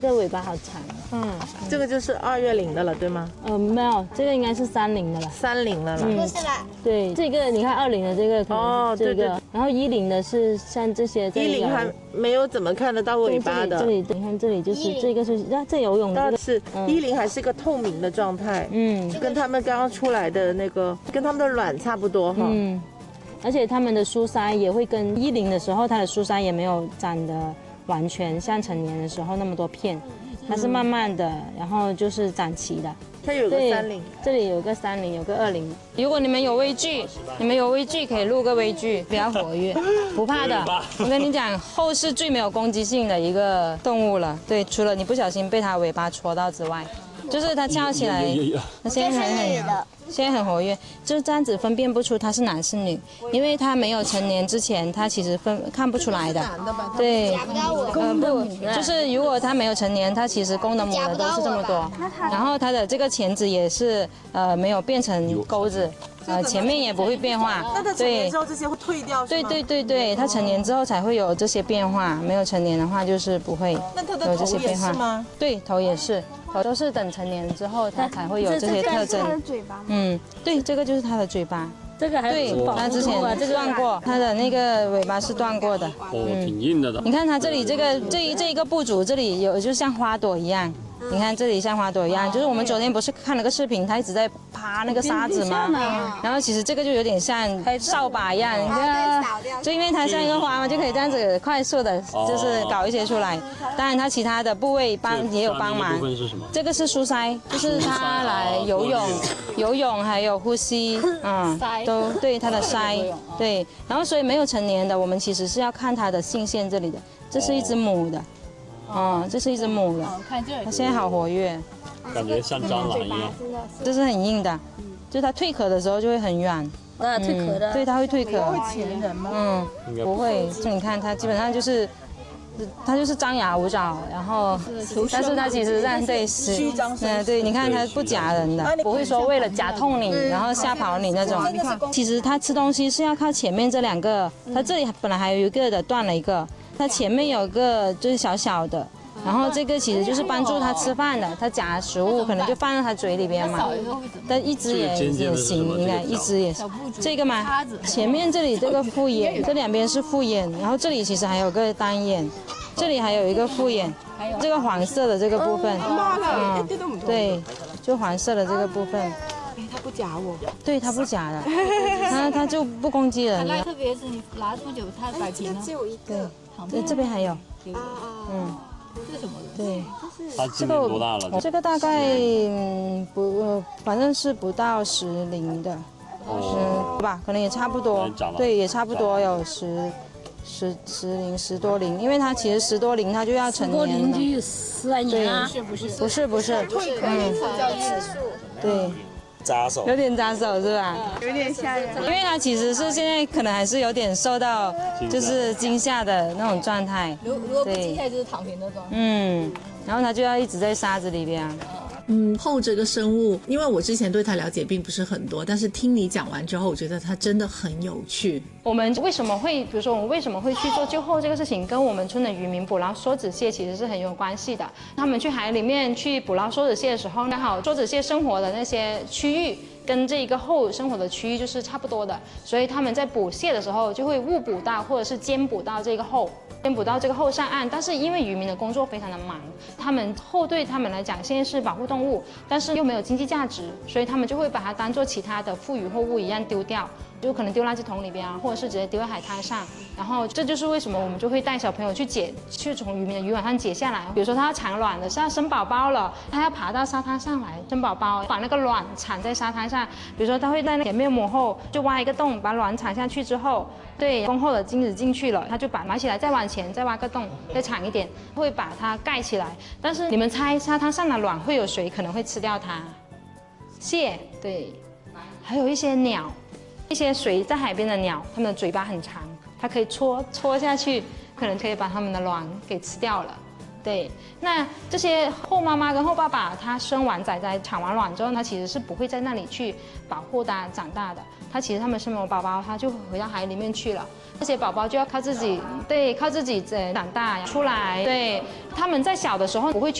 这尾巴好长。 这个就是2月龄的了，对吗？ 没有，这个应该是3龄的了。 3龄了啦。 是啦。 对，这个你看2龄的这个可能这个，然后1龄的是像这些。 1龄还没有怎么看得到尾巴的。 这里你看这里就是这个是这游泳的。 是1龄还是个透明的状态。跟他们刚刚出来的那个，跟他们的卵差不多哈。 而且它们的梳腮也会跟1龄的时候，它的梳腮也没有长得完全像成年的时候那么多片，它是慢慢的，然后就是长齐的。 它有个3龄， 这里有个3龄，有个2龄。如果你们有畏惧，可以录个畏惧，比较活跃，不怕的。我跟你讲，后是最没有攻击性的一个动物了。对，除了你不小心被它尾巴戳到之外，就是它翘起来，它现在很活跃，就是这样子分辨不出它是男是女，因为它没有成年之前，它其实看不出来的。对，不，就是如果它没有成年，它其实公的母的都是这么多，然后它的这个钳子也是没有变成钩子。前面也不会变化。 那它成年之后这些会退掉是吗？ 对，它成年之后才会有这些变化，没有成年的话就是不会有这些变化。 那它的头也是吗？ 对，头也是，头都是等成年之后它才会有这些特征。 它的嘴巴。 对，这个就是它的嘴巴。 这个还对，它之前断过，它的那个尾巴是断过的。 挺硬的。 你看它这里这一个部族，这里有就像花朵一样。你看这里像花朵一样，就是我们昨天不是看了个视频，它一直在趴那个沙子吗？然后其实这个就有点像扫把一样，你看，就因为它像一个花嘛，就可以这样子快速的，就是搞一些出来。当然它其他的部位也有帮忙。这个是梳腮，就是它来游泳还有呼吸，都对它的腮，对。然后所以没有成年的，我们其实是要看它的性腺这里的，这是一只母的。这是一只母的，它现在好活跃， 感觉像蟑螂一样。 这是很硬的，就是它蜕壳的时候就会很软。 蜕壳的。 对，它会蜕壳。 会钳人吗？ 不会。就你看它基本上就是，它就是张牙舞爪，然后，但是它其实上对是，对，你看它不夹人的，不会说为了夹痛你，然后吓跑你那种。其实它吃东西是要靠前面这2个，它这里本来还有一个的断了一个。它前面有个就是小小的，然后这个其实就是帮助它吃饭的，它夹食物可能就放在它嘴里边嘛。但一只也行，应该一只也是。这个嘛，前面这里这个复眼，这2边是复眼，然后这里其实还有个单眼，这里还有一个复眼，这个黄色的这个部分，对，就黄色的这个部分。 它不夹我， 对，它不夹的，它就不攻击人了。 特别是你拿不久，它摆平了。 对，这边还有， 这是什么？ 对， 它今年多大了？ 这个大概反正是不到10龄的，10吧，可能也差不多，对，也差不多有10龄10多龄，因为它其实10多龄它就要成年了。 10来年啊？ 不是，对。 扎手， 有点扎手是吧？ 有点吓人。 因为它其实是现在可能还是有点受到就是惊吓的那种状态。 如果不惊吓就是躺平的状态。 然后它就要一直在沙子里边。 后这个生物，因为我之前对它了解并不是很多，但是听你讲完之后，我觉得它真的很有趣。 我们为什么会，比如说我们为什么会去做救后这个事情，跟我们村的渔民捕捞梭子蟹其实是很有关系的。他们去海里面去捕捞梭子蟹的时候，刚好梭子蟹生活的那些区域跟这一个后生活的区域就是差不多的，所以他们在捕蟹的时候就会误捕到或者是兼捕到这个后。先捕到这个后上岸，但是因为渔民的工作非常的忙，他们后对他们来讲现在是保护动物，但是又没有经济价值，所以他们就会把它当做其他的富渔货物一样丢掉，就可能丢垃圾桶里边啊，或者是直接丢在海滩上。然后这就是为什么我们就会带小朋友去从渔民的渔网上解下来。比如说他要产卵的，是要生宝宝了，他要爬到沙滩上来生宝宝，把那个卵产在沙滩上。比如说他会在前面母后就挖一个洞，把卵产下去之后，对，公后的精子进去了，他就把埋起来，再往前再挖个洞，再长一点，会把它盖起来。但是你们猜沙滩上的卵会有谁可能会吃掉它？蟹，对，还有一些鸟，一些水在海边的鸟，它们的嘴巴很长，它可以戳下去，可能可以把它们的卵给吃掉了。 对，那这些后妈妈跟后爸爸，他生完崽崽、产完卵之后，他其实是不会在那里去保护它长大的。他其实他们生完宝宝，他就回到海里面去了。这些宝宝就要靠自己，对，靠自己长大出来。对，他们在小的时候不会去。